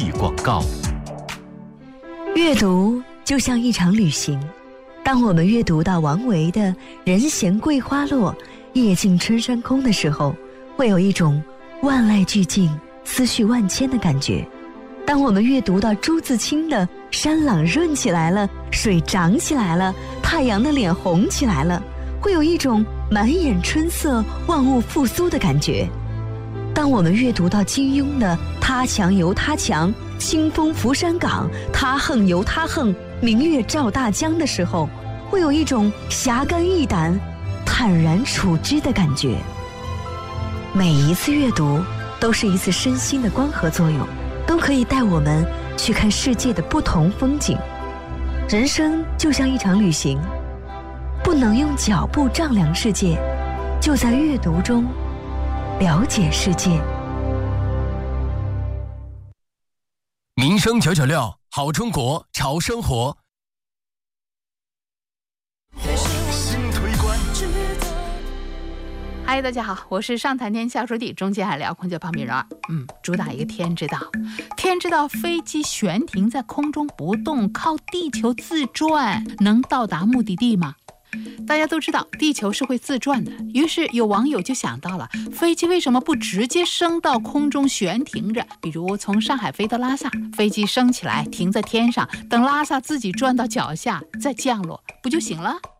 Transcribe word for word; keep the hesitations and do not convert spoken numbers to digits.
益广告。 阅读就像一场旅行，当我们阅读到王维的“人闲桂花落，夜静春山空”的时候，会有一种万籁俱静、思绪万千的感觉。当我们阅读到朱自清的“山朗润起来了，水涨起来了，太阳的脸红起来了”，会有一种满眼春色、万物复苏的感觉。当我们阅读到金庸的“他强由他强，清风拂山岗，他横由他横，明月照大江”的时候，会有一种侠肝义胆、坦然处之的感觉。每一次阅读都是一次身心的光合作用，都可以带我们去看世界的不同风景。人生就像一场旅行，不能用脚步丈量世界，就在阅读中了解世界。 民生九九六，好中国，潮生活。新推关。 嗨，大家好，我是上谈天下说地中间海聊空姐泡米人。嗯，主打一个天知道。天知道飞机悬停在空中不动，靠地球自转，能到达目的地吗？大家都知道地球是会自转的，于是有网友就想到了，飞机为什么不直接升到空中悬停着？比如从上海飞到拉萨，飞机升起来停在天上，等拉萨自己转到脚下再降落，不就行了？